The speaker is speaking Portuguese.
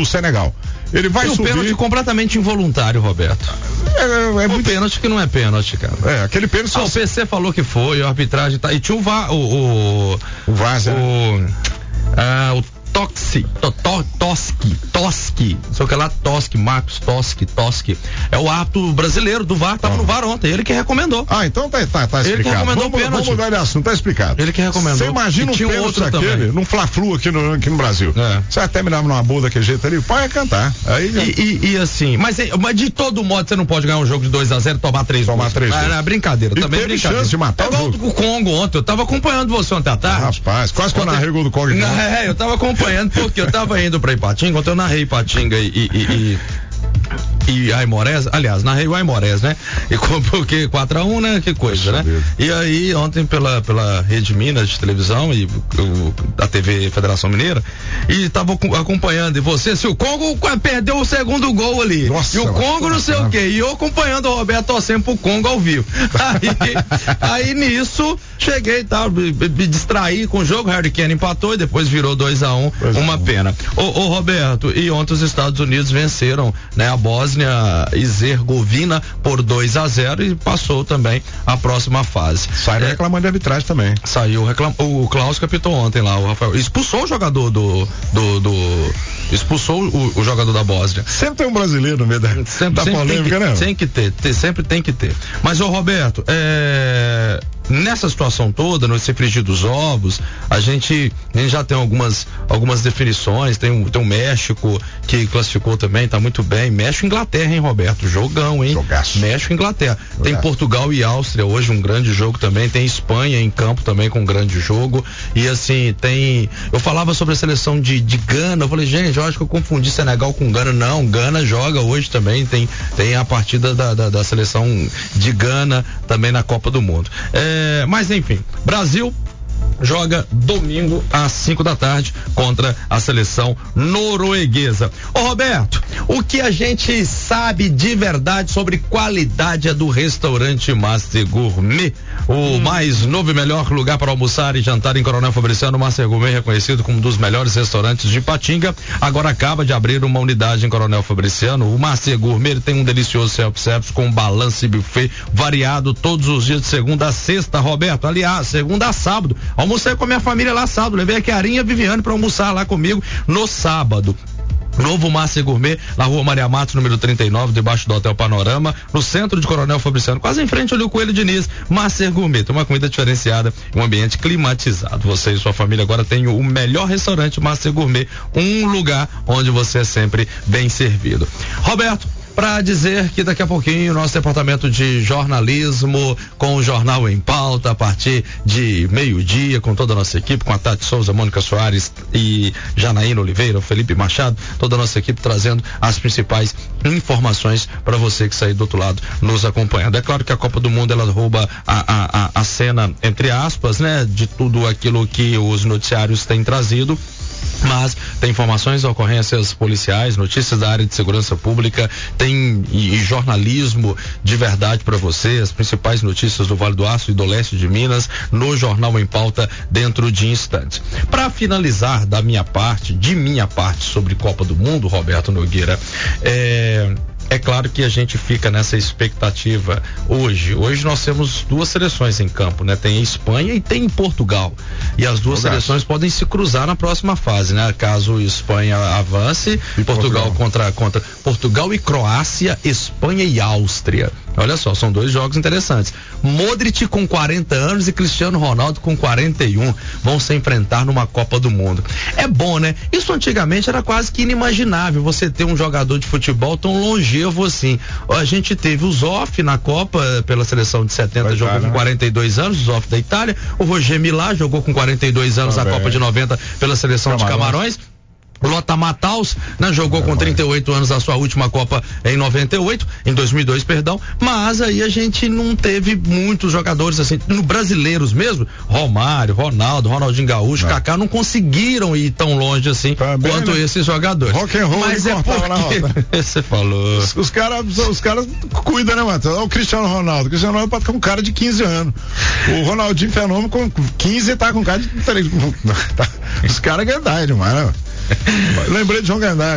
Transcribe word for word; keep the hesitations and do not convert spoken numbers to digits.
Senegal. Ele vai e subir. um pênalti completamente involuntário, Roberto. É, é, é um muito... pênalti que não é pênalti, cara. É, aquele pênalti. Ah, o P C falou que foi, a arbitragem tá. E tinha o VAR, o. O, o Vaza. O. Ah, o Toxi, to, to, Toski, Toski, sei o que lá, Toski, Marcos Toski, Toski. É o árbitro brasileiro do VAR, tava ah. no VAR ontem, ele que recomendou. Ah, então tá, tá, tá explicado. Ele que recomendou vamos, o pênalti. Vamos mudar de assunto, tá explicado. Ele que recomendou. Você imagina um pênalti outro daquele, também. num Fla-Flu aqui no, aqui no Brasil. É. Você até me dava numa boa daquele jeito ali, pode cantar. Aí, e, e, e assim, mas, mas de todo modo você não pode ganhar um jogo de dois a zero e tomar três Tomar três gols. É brincadeira, e também é brincadeira. Chance de matar é igual o Congo ontem, eu tava acompanhando você ontem à tarde. Rapaz, quase que eu narrei o gol do Congo. É, eu tava acompanhando porque eu tava indo pra Ipatinga, ontem eu narrei Ipatinga e, e, e, e Aimorés, aliás, narrei o Aimorés, né? E porque quatro a um, né? Que coisa, Poxa né? Deus. E aí, ontem pela, pela Rede Minas de televisão e o, a T V Federação Mineira, e tava acompanhando, e você, se o Congo perdeu o segundo gol ali, Nossa, e o Congo não sei o quê, e eu acompanhando o Roberto torcendo pro Congo ao vivo. Aí, aí nisso, cheguei e tal, me, me distraí com o jogo, Harry Kane empatou e depois virou dois a um, uma pena. Ô, ô Roberto, e ontem os Estados Unidos venceram, né, a Bósnia e Herzegovina por dois a zero e passou também a próxima fase. Saiu é, reclamando de arbitragem também. Saiu reclam... o Klaus capitou ontem lá, o Rafael expulsou o jogador do do, do... expulsou o, o jogador da Bósnia. Sempre tem um brasileiro no meio da, sempre, da sempre polêmica, tem que, né? Tem que ter, ter, sempre tem que ter. Mas ô Roberto, é... nessa situação toda, nesse frigir dos ovos, a gente, a gente já tem algumas, algumas definições, tem um, tem um México que classificou também, tá muito bem, México e Inglaterra, hein, Roberto? Jogão, hein? Jogaço. México e Inglaterra. Jogaço. Tem Portugal e Áustria hoje, um grande jogo também, tem Espanha em campo também com um grande jogo, e assim, tem, eu falava sobre a seleção de, de Gana, eu falei, gente, eu acho que eu confundi Senegal com Gana, não, Gana joga hoje também, tem, tem a partida da, da, da seleção de Gana também na Copa do Mundo. É, mas enfim, Brasil joga domingo às cinco da tarde contra a seleção norueguesa. Ô Roberto, o que a gente sabe de verdade sobre qualidade é do restaurante Master Gourmet, o hum. mais novo e melhor lugar para almoçar e jantar em Coronel Fabriciano. Master Gourmet, reconhecido como um dos melhores restaurantes de Ipatinga, agora acaba de abrir uma unidade em Coronel Fabriciano. O Master Gourmet tem um delicioso self-service com balanço e buffet variado todos os dias de segunda a sexta, Roberto. Aliás, segunda a sábado. Almocei com a minha família lá sábado, levei a Chiarinha e a Viviane para almoçar lá comigo no sábado. Novo Master Gourmet, na rua Maria Matos, número trinta e nove, debaixo do Hotel Panorama, no centro de Coronel Fabriciano, quase em frente ali o Coelho Diniz. Master Gourmet, tem uma comida diferenciada, um ambiente climatizado. Você e sua família agora têm o melhor restaurante Master Gourmet, um lugar onde você é sempre bem servido. Roberto, para dizer que daqui a pouquinho o nosso departamento de jornalismo com o Jornal em Pauta a partir de meio-dia, com toda a nossa equipe, com a Tati Souza, Mônica Soares e Janaína Oliveira, o Felipe Machado, toda a nossa equipe trazendo as principais informações para você que sair do outro lado nos acompanhando. É claro que a Copa do Mundo ela rouba a, a, a cena, entre aspas, né, de tudo aquilo que os noticiários têm trazido. Mas tem informações, ocorrências policiais, notícias da área de segurança pública, tem e, e jornalismo de verdade para você, as principais notícias do Vale do Aço e do Leste de Minas no Jornal em Pauta dentro de instantes. Para finalizar da minha parte, de minha parte sobre Copa do Mundo, Roberto Nogueira, é... É claro que a gente fica nessa expectativa hoje. Hoje nós temos duas seleções em campo, né? Tem a Espanha e tem Portugal. E as duas Jogaço. seleções podem se cruzar na próxima fase, né? Caso Espanha avance, e Portugal, Portugal contra contra Portugal e Croácia, Espanha e Áustria. Olha só, são dois jogos interessantes. Modric com quarenta anos e Cristiano Ronaldo com quarenta e um vão se enfrentar numa Copa do Mundo. É bom, né? Isso antigamente era quase que inimaginável, você ter um jogador de futebol tão longevo assim. A gente teve o Zoff na Copa pela seleção de setenta, jogou Itália, com quarenta e dois anos, o Zoff da Itália. O Roger Milá jogou com quarenta e dois anos na Copa de noventa pela seleção Camarões. de Camarões. O Lothar Matthaus, né, jogou com trinta e oito anos a sua última Copa em noventa e oito, em dois mil e dois, perdão, mas aí a gente não teve muitos jogadores assim, no brasileiros mesmo, Romário, Ronaldo, Ronaldinho Gaúcho, não. Kaká, não conseguiram ir tão longe assim Também, quanto né? esses jogadores. Rock and roll, mas é porque você falou. Os, os caras os caras cuidam, né, Matheus? O Cristiano Ronaldo, o Cristiano Ronaldo pode ficar com um cara de quinze anos. O Ronaldinho Fenômeno com quinze tá com cara de os caras ganham demais, né? Lembrei de João Gandai.